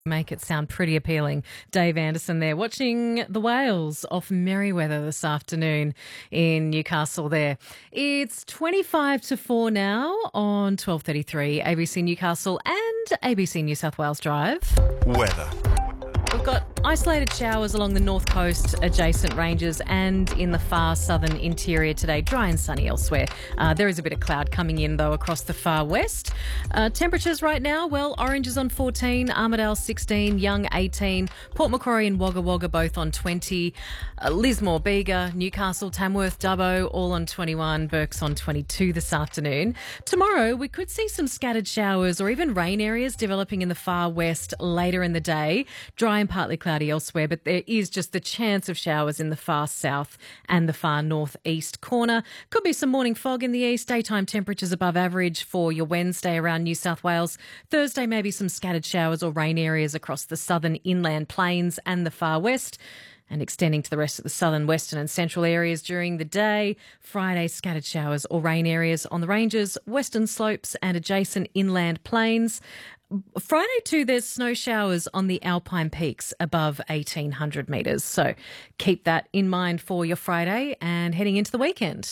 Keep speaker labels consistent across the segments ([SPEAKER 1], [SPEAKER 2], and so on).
[SPEAKER 1] Make it sound pretty appealing. Dave Anderson there watching the whales off Merriweather this afternoon in Newcastle there. It's 25 to 4 now on 12:33 ABC Newcastle and ABC New South Wales Drive.
[SPEAKER 2] Weather.
[SPEAKER 1] We've got isolated showers along the north coast adjacent ranges and in the far southern interior today. Dry and sunny elsewhere. There is a bit of cloud coming in though across the far west. Temperatures right now, well, Orange is on 14, Armidale 16, Young 18, Port Macquarie and Wagga Wagga both on 20, Lismore, Bega, Newcastle, Tamworth, Dubbo all on 21, Burke's on 22 this afternoon. Tomorrow we could see some scattered showers or even rain areas developing in the far west later in the day. Dry and partly cloudy elsewhere, but there is just the chance of showers in the far south and the far northeast corner. Could be some morning fog in the east. Daytime temperatures above average for your Wednesday around New South Wales. Thursday, maybe some scattered showers or rain areas across the southern inland plains and the far west, and extending to the rest of the southern, western and central areas during the day. Friday, scattered showers or rain areas on the ranges, western slopes and adjacent inland plains. Friday too, there's snow showers on the Alpine peaks above 1,800 metres. So keep that in mind for your Friday and heading into the weekend.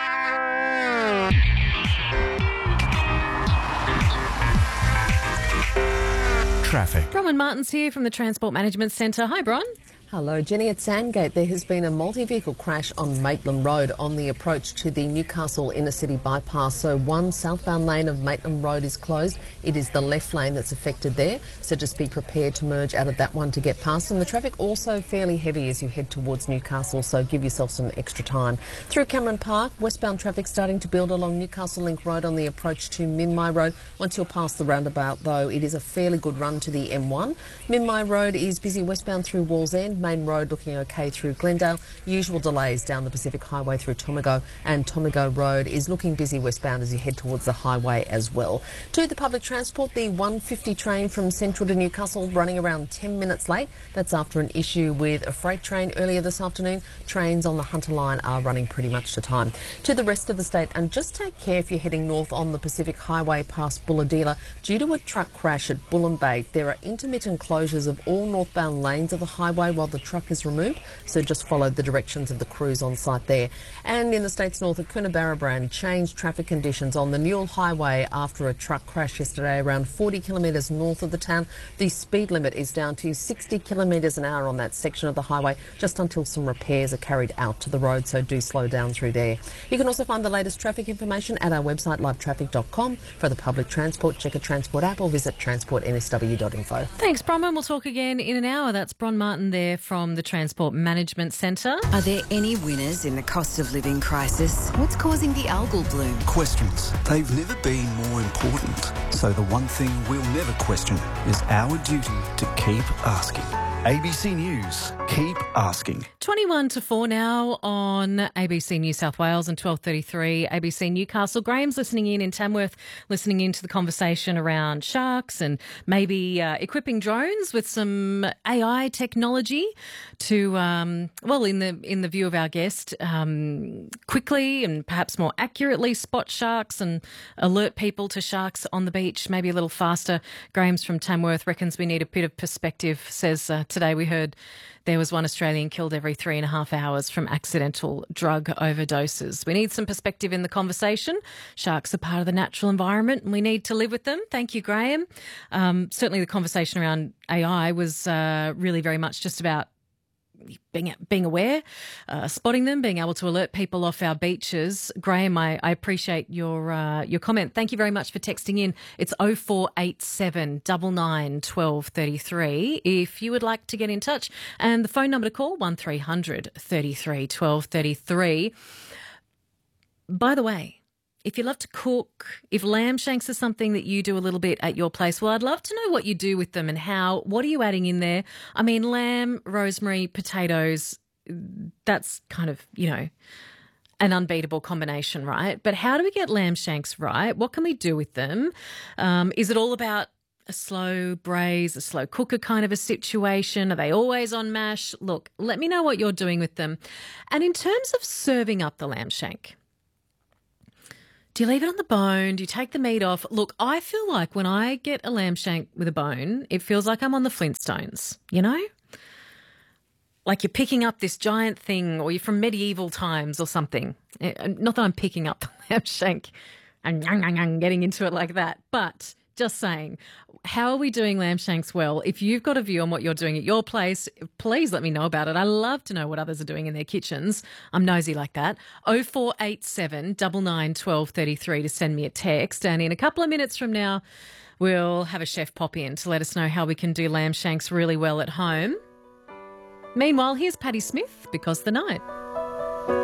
[SPEAKER 2] Traffic.
[SPEAKER 1] Bronwyn Martin's here from the Transport Management Centre. Hi, Bron.
[SPEAKER 3] Hello, Jenny. At Sandgate, there has been a multi-vehicle crash on Maitland Road on the approach to the Newcastle inner city bypass. So one southbound lane of Maitland Road is closed. It is the left lane that's affected there. So just be prepared to merge out of that one to get past. And the traffic also fairly heavy as you head towards Newcastle, so give yourself some extra time. Through Cameron Park, westbound traffic starting to build along Newcastle Link Road on the approach to Minmi Road. Once you're past the roundabout, though, it is a fairly good run to the M1. Minmi Road is busy westbound through Wallsend. Main Road looking okay through Glendale. Usual delays down the Pacific Highway through Tomago, and Tomago Road is looking busy westbound as you head towards the highway as well. To the public transport, the 150 train from Central to Newcastle running around 10 minutes late. That's after an issue with a freight train earlier this afternoon. Trains on the Hunter line are running pretty much to time. To the rest of the state, and just take care if you're heading north on the Pacific Highway past Bulladila. Due to a truck crash at Bullen Bay, there are intermittent closures of all northbound lanes of the highway while the truck is removed, so just follow the directions of the crews on site there. And in the states north of Coonabarabran, changed traffic conditions on the Newell Highway after a truck crash yesterday around 40 kilometres north of the town. The speed limit is down to 60 kilometres an hour on that section of the highway, just until some repairs are carried out to the road, so do slow down through there. You can also find the latest traffic information at our website livetraffic.com. For the public transport, check a Transport app or visit transportnsw.info.
[SPEAKER 1] Thanks, Bronwyn. We'll talk again in an hour. That's Bron Martin there from the Transport Management Centre.
[SPEAKER 4] Are there any winners in the cost of living crisis? What's causing the algal bloom?
[SPEAKER 5] Questions. They've never been more important. So the one thing we'll never question is our duty to keep asking. ABC News. Keep asking.
[SPEAKER 1] 21 to 4 now on ABC New South Wales and 12:33 ABC Newcastle. Graham's listening in Tamworth, listening into the conversation around sharks and maybe equipping drones with some AI technology to, well, in the view of our guest, quickly and perhaps more accurately spot sharks and alert people to sharks on the beach, maybe a little faster. Graham's from Tamworth reckons we need a bit of perspective, says today we heard there was one Australian killed every 3.5 hours from accidental drug overdoses. We need some perspective in the conversation. Sharks are part of the natural environment and we need to live with them. Thank you, Graham. Certainly the conversation around AI was really very much just about being aware, spotting them, being able to alert people off our beaches. Graham, I appreciate your comment. Thank you very much for texting in. It's 0487 99 1233 if you would like to get in touch. And the phone number to call, 1300 33 1233. By the way, if you love to cook, if lamb shanks are something that you do a little bit at your place, well, I'd love to know what you do with them and how. What are you adding in there? I mean, lamb, rosemary, potatoes, that's kind of, an unbeatable combination, right? But how do we get lamb shanks right? What can we do with them? Is it all about a slow braise, a slow cooker kind of a situation? Are they always on mash? Look, let me know what you're doing with them. And in terms of serving up the lamb shank, Do you leave it on the bone? Do you take the meat off? Look, I feel like when I get a lamb shank with a bone, it feels like I'm on the Flintstones, you know? Like you're picking up this giant thing, or you're from medieval times or something. Not that I'm picking up the lamb shank and getting into it like that, but just saying, how are we doing lamb shanks well? If you've got a view on what you're doing at your place, please let me know about it. I love to know what others are doing in their kitchens. I'm nosy like that. 0487 99 12 33 to send me a text. And in a couple of minutes from now, we'll have a chef pop in to let us know how we can do lamb shanks really well at home. Meanwhile, here's Patti Smith, Because the Night.